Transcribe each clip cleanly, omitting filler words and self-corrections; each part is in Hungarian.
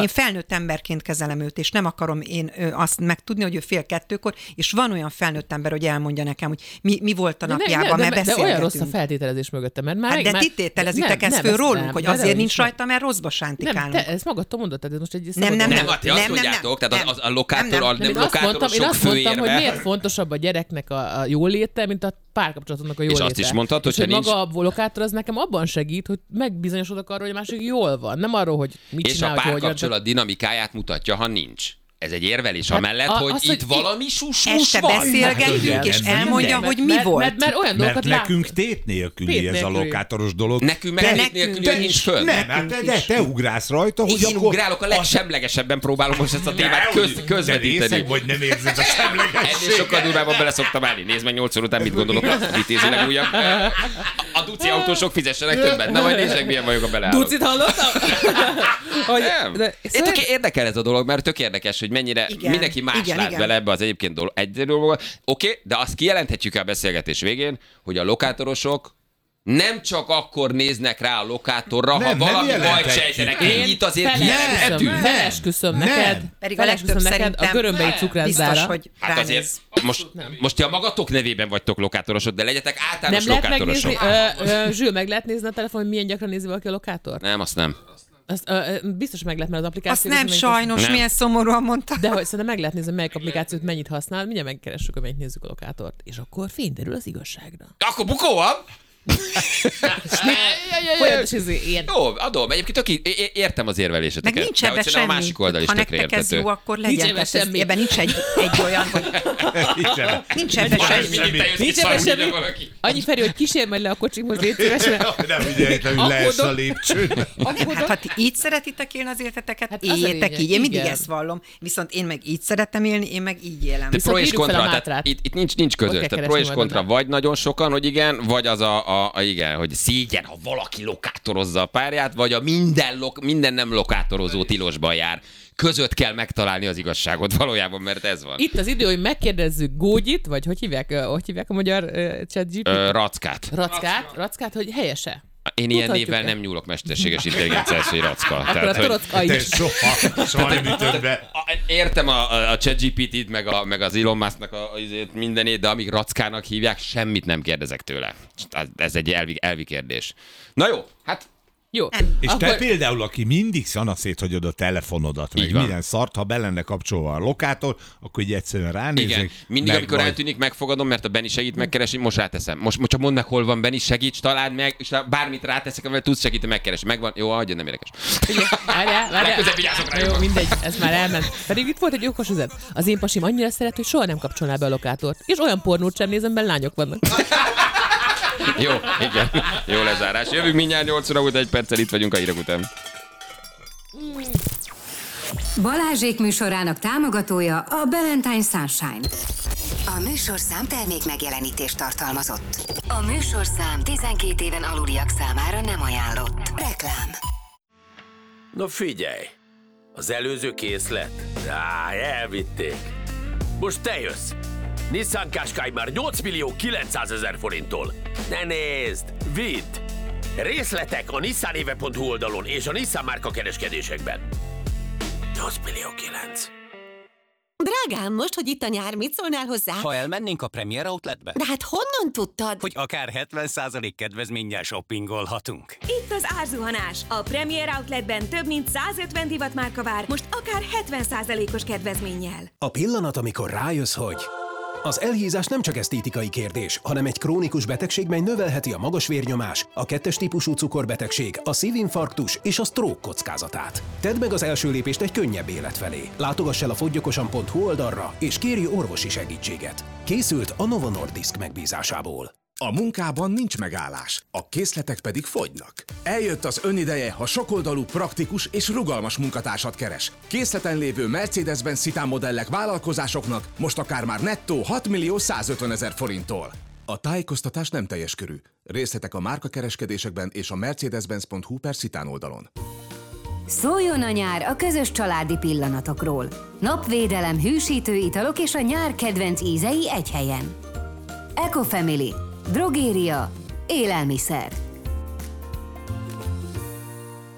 én felnőtt emberként kezelem őt, és nem akarom én azt megtudni, hogy ő 1:30, és van olyan felnőtt ember, hogy elmondja nekem, hogy mi volt a napjában, mert beszélgetünk. De olyan rossz a feltételezés mögötte, mert már... De ti tételezitek ezt föl rólunk, hogy azért nincs rajta, mert rosszba sántikálunk. Nem, te ezt magadtól mondod, tehát ez most egy... Nem. Ti azt mondjátok, tehát a lokátorosok Én azt mondtam, hogy miért fontosabb a gyereknek a jóléte, mint a párkapcsolatnak a jóléte. És azt is mondtad, hogy maga a lokátor az nekem abban segít, hogy megbizonyosodok arról, hogy a másik jól van. Nem arról, hogy mit csinál, és a párkapcsolat dinamikáját mutatja, ha nincs. Ez egy érvelés amellett, hogy itt valami susmus van. Beszélgetjünk, és elmondja, hogy mi volt. Mert olyan dolgokat nekünk tét nélküli ez a lokátoros dolog. Nekünk meg tét nélküli nincs föl. De te ugrálsz rajta, hogy én ugrálok, a legsemlegesebben próbálom most ezt a témát közvetíteni. De vagy nem érzed a semlegességet. Ennél sokkal durvában bele szoktam állni. Nézd meg 8 óra után, mit gondolok a Vitézi legújabb. A duci autósok fizessenek többet. Na majd nézzek, milyen vagyok a beleállok. Ducit hallottam? Érdekel ez a dolog, mert tök érdekes, hogy mennyire mindenki más lát bele ebbe az egyébként egy dologba. Oké, de azt kijelenthetjük el a beszélgetés végén, hogy a lokátorosok nem csak akkor néznek rá a lokátorra, ha valami bajt sejtenek. Ennyit azért kijelenthetünk. Felesküszöm neked. Pedig a legtöbb szerintem a görömbei cukrászdára. biztos, hogy hát azért most ti a magatok nevében vagytok lokátorosok, de legyetek általános nem lokátorosok. Zsül, meg lehet nézni a telefon, hogy milyen gyakran nézi valaki a lokátort? Nem, azt nem. Azt, biztos meg lehet, mert az applikáció... Azt nem sajnos, nem. milyen szomorúan mondta. De hogy szerintem meg lehet nézni, melyik applikációt mennyit használ, mindjárt megkeressük, hogy mennyit nézzük a lokátort. És akkor fényderül az igazságra. Akkor bukó van? Jó, adom. Egyébként értem az érveléseteket. Meg nincs ebben semmi. A másik oldal is ha tökre nektek ez értető. jó, akkor legyen. Ebben nincs egy olyan, hogy... Nincs ebben semmi. Nincs ebben semmi. Annyi Feri, hogy kísérj majd le a kocsimhoz, légy szívesen. Nem ügyeletlenül leessz a lépcsőn. Hát ha ti így szeretitek élni az életeteket, éljetek így. Én mindig ezt vallom. Viszont én meg így szeretem élni, én meg így élem. De pro és kontra, tehát itt nincs között. Tehát pro és kontra vagy nagyon sokan, hogy igen, vagy az igen, hogy szégyen, ha valaki lokátorozza a párját, vagy a minden nem lokátorozó tilosban jár. Között kell megtalálni az igazságot valójában, mert ez van. Itt az idő, hogy megkérdezzük Gógyit, vagy hogy hívják a magyar ChatGPT? Rackát, hogy helyese. Én ilyen névvel nem nyúlok mesterséges intelligenciás, hogy Racka. Akkor a Torocka is. Soha többre. Értem a ChatGPT-t, meg az Elon Musk-nak mindenét, de amíg Rackának hívják, semmit nem kérdezek tőle. Ez egy elvi kérdés. Na jó, hát... Jó. És te például, aki mindig szanaszéthagyod a telefonodat, meg minden szart, ha be lenne kapcsolva a lokátor, akkor így egyszerűen ránézek. Igen, mindig amikor eltűnik, megfogadom, mert a Benni segít megkeresni, most ráteszem. Most csak mondd meg, hol van Benni, segíts, találd meg, és bármit ráteszek, amivel tudsz segíteni, megkeresni. Megvan, jó, adja, nem érdekes. Várjál. Legközelebb vigyázok rá. Jó, mindegy, ez már elment. Pedig itt volt egy okos üzlet. Az én pasim annyira szeret, hogy soha nem kapcsolná be a lokátort. És olyan pornót sem nézem, mert lányok vannak. Jó, igen. Jó lezárás. Jövünk mindjárt 8 óra után, 1 perccel itt vagyunk a hírek után. Balázsék műsorának támogatója a Valentine Sunshine. A műsorszám termék megjelenítést tartalmazott. A műsorszám 12 éven aluliak számára nem ajánlott. Reklám. Na figyelj! Az előző készlet? Elvitték. Most te jössz! Nissan Qashqai már 8.900.000 forinttól. Ne nézd! Vidd! Részletek a nissanéve.hu oldalon és a Nissan márka kereskedésekben. 8.900.000. Drágám, most, hogy itt a nyár, mit szólnál hozzá? Ha elmennénk a Premier Outletbe? De hát honnan tudtad? Hogy akár 70% kedvezménnyel shoppingolhatunk. Itt az árzuhanás. A Premier Outletben több mint 150 divatmárka vár, most akár 70%-os kedvezménnyel. A pillanat, amikor rájössz, hogy... Az elhízás nem csak esztétikai kérdés, hanem egy krónikus betegség, mely növelheti a magas vérnyomás, a 2-es típusú cukorbetegség, a szívinfarktus és a stroke kockázatát. Tedd meg az első lépést egy könnyebb élet felé. Látogass el a foggyokosan.hu oldalra, és kérj orvosi segítséget. Készült a Novo Nordisk megbízásából. A munkában nincs megállás, a készletek pedig fogynak. Eljött az önideje, ha sokoldalú, praktikus és rugalmas munkatársat keres. Készleten lévő Mercedes-Benz Citan modellek vállalkozásoknak most akár már nettó 6.150.000 forinttól. A tájékoztatás nem teljes körű. Részletek a márkakereskedésekben és a mercedes-benz.hu/Citan oldalon. Szóljon a nyár a közös családi pillanatokról. Napvédelem, hűsítő italok és a nyár kedvenc ízei egy helyen. Ecofamily. Drogéria. Élelmiszer.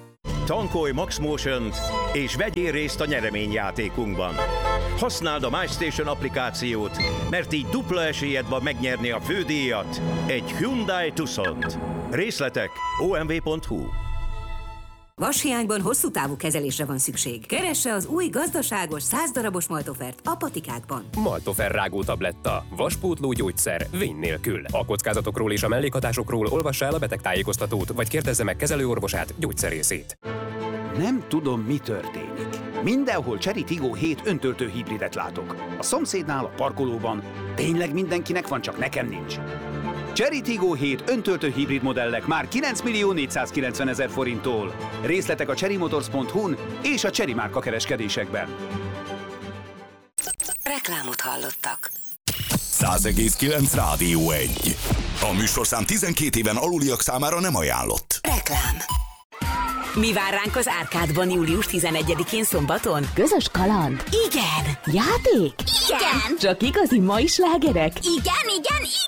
Tankolj Max Motion-t, és vegyél részt a nyereményjátékunkban. Használd a MyStation applikációt, mert így dupla esélyed van megnyerni a fődíjat, egy Hyundai Tucsont. Részletek omv.hu. Vashiányban hosszú távú kezelésre van szükség. Keresse az új gazdaságos 100 darabos Maltofert a patikákban. Maltofer rágó tabletta. Vaspótló gyógyszer. Vény nélkül. A kockázatokról és a mellékhatásokról olvassa el a betegtájékoztatót, vagy kérdezze meg kezelőorvosát, gyógyszerészét. Nem tudom, mi történik. Mindenhol Chery Tiggo 7 öntöltő hibridet látok. A szomszédnál, a parkolóban. Tényleg mindenkinek van, csak nekem nincs. Chery Tiggo 7 öntöltő hibrid modellek már 9.490.000 forinttól. Részletek a cherrymotors.hu-n és a Chery márka kereskedésekben. Reklámot hallottak. 100,9 Rádió 1. A műsorszám 12 éven aluliak számára nem ajánlott. Reklám. Mi vár ránk az Árkádban július 11-én szombaton? Közös kaland? Igen. Játék? Igen. Csak igazi mai slágerek? Igen.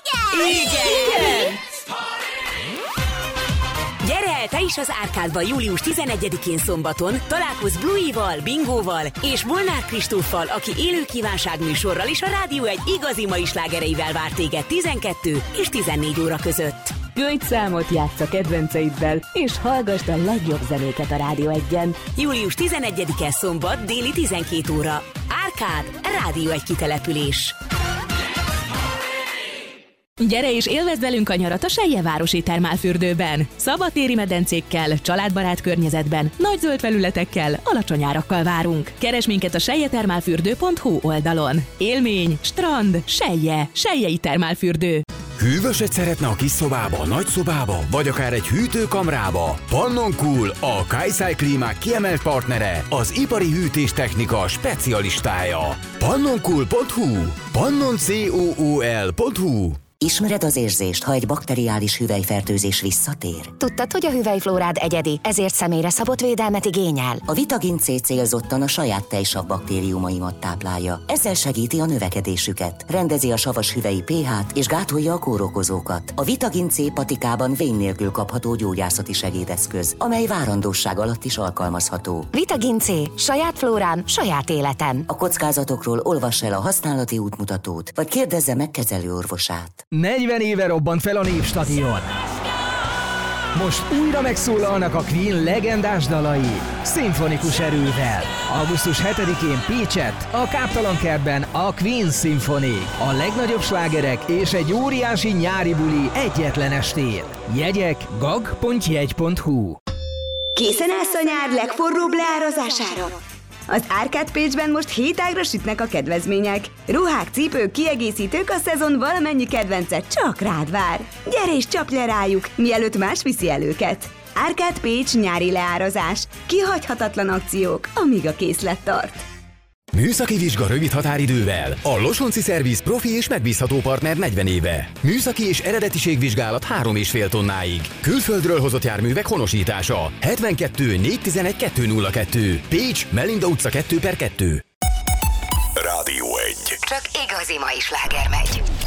Gyere el te is az Árkádba július 11-én szombaton, találkozz Bluey-val, Bingóval és Molnár Kristóffal, aki élő kívánságműsorral és a Rádió egy igazi mai slágereivel vár téged 12 és 14 óra között. Küldj számot, játsz a kedvenceiddel, és hallgasd a legjobb zenéket a Rádió 1-en. Július 11-e szombat déli 12 óra. Árkád, Rádió 1 kitelepülés. Gyere és élvezd velünk a nyarat a Seljevárosi termálfürdőben. Szabadtéri medencékkel, családbarát környezetben, nagy zöld felületekkel, alacsony árakkal várunk. Keresd minket a seljetermálfürdő.hu oldalon. Élmény, strand, Seljei termálfürdő. Hűvöset szeretne a kis szobába, a nagy szobába, vagy akár egy hűtőkamrába? Pannon Cool, a Kaisai klímák kiemelt partnere, az ipari hűtéstechnika specialistája. pannoncool.hu, pannoncool.hu. Ismered az érzést, ha egy bakteriális hüvelyfertőzés visszatér? Tudtad, hogy a hüvelyflórád egyedi, ezért személyre szabott védelmet igényel? A Vitagin C célzottan a saját tejsav baktériumaimat táplálja. Ezzel segíti a növekedésüket, rendezi a savas hüvelyi pH-t és gátolja a kórokozókat. A Vitagin C patikában vén nélkül kapható gyógyászati segédeszköz, amely várandóság alatt is alkalmazható. Vitagin C. Saját flórám, saját életem. A kockázatokról olvass el a használati útmutatót, vagy kérdezze meg kezelőorvosát. 40 éve robbant fel a Népstadion. Most újra megszólalnak a Queen legendás dalai, szimfonikus erővel. Augusztus 7-én Pécsett, a Káptalan kertben a Queen Symphony. A legnagyobb slágerek és egy óriási nyári buli egyetlen estén. Jegyek gag.jegy.hu. Készen állsz a nyár legforróbb leárazására? Az Árkád Pécsben most 7 ágra sütnek a kedvezmények. Ruhák, cipők, kiegészítők, a szezon valamennyi kedvence csak rád vár. Gyere és csapj le rájuk, mielőtt más viszi el őket. Árkád Pécs nyári leárazás. Kihagyhatatlan akciók, amíg a készlet tart. Műszaki vizsga rövid határidővel. A Losonci Szerviz profi és megbízható partner 40 éve. Műszaki és eredetiségvizsgálat 3,5 tonnáig. Külföldről hozott járművek honosítása. 72 411 202. Pécs, Melinda utca 2/2. Rádió 1. Csak igazi mai sláger megy.